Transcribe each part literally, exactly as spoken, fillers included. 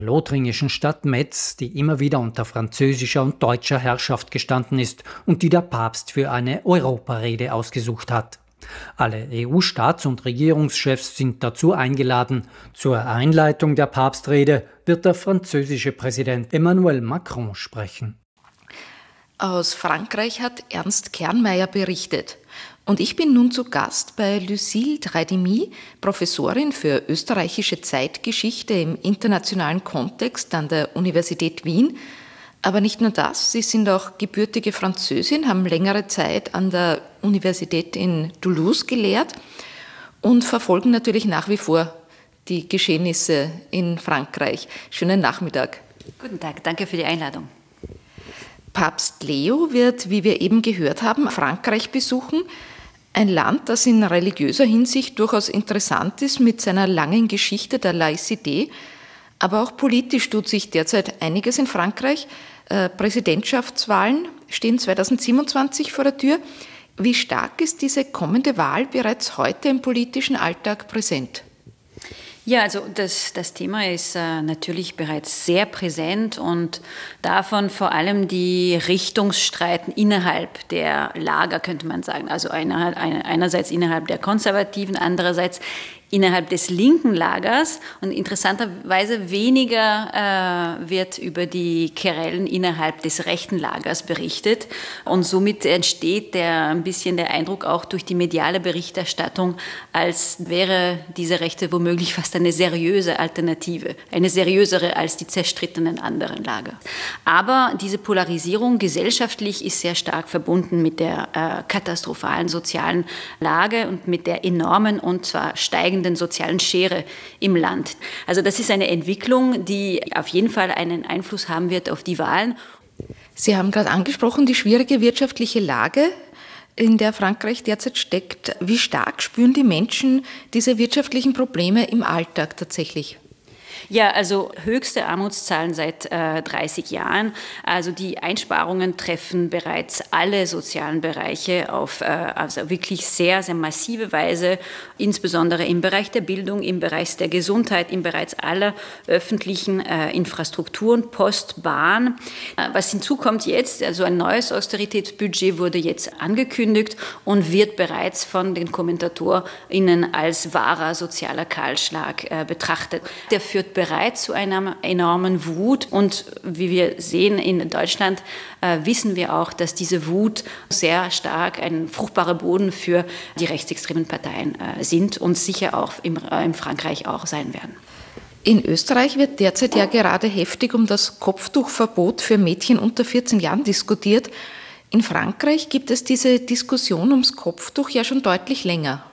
lothringischen Stadt Metz, die immer wieder unter französischer und deutscher Herrschaft gestanden ist und die der Papst für eine Europarede ausgesucht hat. Alle E U-Staats- und Regierungschefs sind dazu eingeladen. Zur Einleitung der Papstrede wird der französische Präsident Emmanuel Macron sprechen. Aus Frankreich hat Ernst Kernmeier berichtet. Und ich bin nun zu Gast bei Lucille Dreidemi, Professorin für österreichische Zeitgeschichte im internationalen Kontext an der Universität Wien. Aber nicht nur das, Sie sind auch gebürtige Französin, haben längere Zeit an der Universität in Toulouse gelehrt und verfolgen natürlich nach wie vor die Geschehnisse in Frankreich. Schönen Nachmittag. Guten Tag, danke für die Einladung. Papst Leo wird, wie wir eben gehört haben, Frankreich besuchen. Ein Land, das in religiöser Hinsicht durchaus interessant ist mit seiner langen Geschichte der Laïcité. Aber auch politisch tut sich derzeit einiges in Frankreich. Äh, Präsidentschaftswahlen stehen zweitausendsiebenundzwanzig vor der Tür. Wie stark ist diese kommende Wahl bereits heute im politischen Alltag präsent? Ja, also das, das Thema ist äh, natürlich bereits sehr präsent und davon vor allem die Richtungsstreiten innerhalb der Lager, könnte man sagen. Also einer, einer, einerseits innerhalb der Konservativen, andererseits innerhalb des linken Lagers, und interessanterweise weniger äh, wird über die Querellen innerhalb des rechten Lagers berichtet, und somit entsteht der, ein bisschen der Eindruck auch durch die mediale Berichterstattung, als wäre diese Rechte womöglich fast eine seriöse Alternative, eine seriösere als die zerstrittenen anderen Lager. Aber diese Polarisierung gesellschaftlich ist sehr stark verbunden mit der äh, katastrophalen sozialen Lage und mit der enormen und zwar steigenden sozialen Schere im Land. Also das ist eine Entwicklung, die auf jeden Fall einen Einfluss haben wird auf die Wahlen. Sie haben gerade angesprochen, die schwierige wirtschaftliche Lage, in der Frankreich derzeit steckt. Wie stark spüren die Menschen diese wirtschaftlichen Probleme im Alltag tatsächlich? Ja, also höchste Armutszahlen seit äh, dreißig Jahren. Also die Einsparungen treffen bereits alle sozialen Bereiche auf äh, also wirklich sehr, sehr massive Weise, insbesondere im Bereich der Bildung, im Bereich der Gesundheit, im Bereich aller öffentlichen äh, Infrastrukturen, Post, Bahn. Äh, was hinzukommt jetzt, also ein neues Austeritätsbudget wurde jetzt angekündigt und wird bereits von den KommentatorInnen als wahrer sozialer Kahlschlag äh, betrachtet. Der führt bereits zu einer enormen Wut, und wie wir sehen in Deutschland, äh, wissen wir auch, dass diese Wut sehr stark ein fruchtbarer Boden für die rechtsextremen Parteien äh, sind und sicher auch im, äh, in Frankreich auch sein werden. In Österreich wird derzeit ja gerade heftig um das Kopftuchverbot für Mädchen unter vierzehn Jahren diskutiert. In Frankreich gibt es diese Diskussion ums Kopftuch ja schon deutlich länger.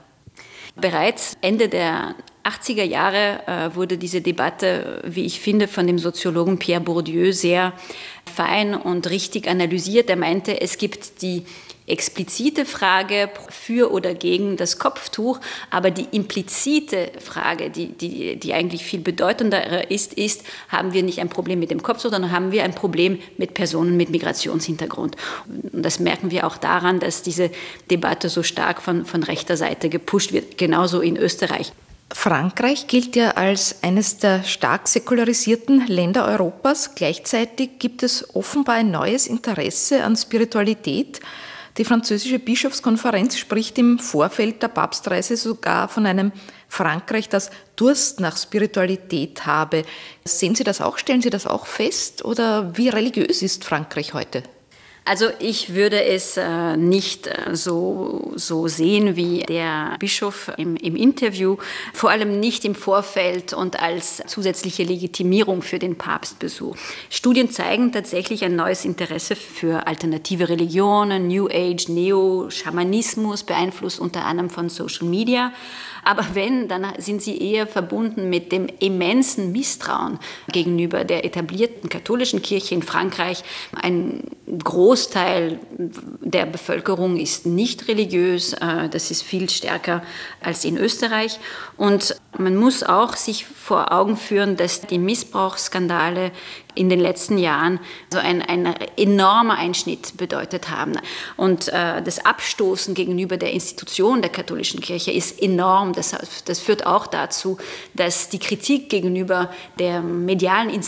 Bereits Ende der achtziger Jahre äh, wurde diese Debatte, wie ich finde, von dem Soziologen Pierre Bourdieu sehr fein und richtig analysiert. Er meinte, es gibt die explizite Frage für oder gegen das Kopftuch, aber die implizite Frage, die, die, die eigentlich viel bedeutender ist, ist, haben wir nicht ein Problem mit dem Kopftuch, sondern haben wir ein Problem mit Personen mit Migrationshintergrund. Und das merken wir auch daran, dass diese Debatte so stark von, von rechter Seite gepusht wird, genauso in Österreich. Frankreich gilt ja als eines der stark säkularisierten Länder Europas. Gleichzeitig gibt es offenbar ein neues Interesse an Spiritualität. Die französische Bischofskonferenz spricht im Vorfeld der Papstreise sogar von einem Frankreich, das Durst nach Spiritualität habe. Sehen Sie das auch? Stellen Sie das auch fest? Oder wie religiös ist Frankreich heute? Also ich würde es äh, nicht äh, so, so sehen wie der Bischof im, im Interview, vor allem nicht im Vorfeld und als zusätzliche Legitimierung für den Papstbesuch. Studien zeigen tatsächlich ein neues Interesse für alternative Religionen, New Age, Neo-Schamanismus, beeinflusst unter anderem von Social Media. Aber wenn, dann sind sie eher verbunden mit dem immensen Misstrauen gegenüber der etablierten katholischen Kirche in Frankreich. Ein Großteil der Bevölkerung ist nicht religiös. Das ist viel stärker als in Österreich. Und man muss auch sich vor Augen führen, dass die Missbrauchsskandale in den letzten Jahren so ein, ein enormer Einschnitt bedeutet haben. Und äh, das Abstoßen gegenüber der Institution der katholischen Kirche ist enorm. Das, das führt auch dazu, dass die Kritik gegenüber der medialen Institution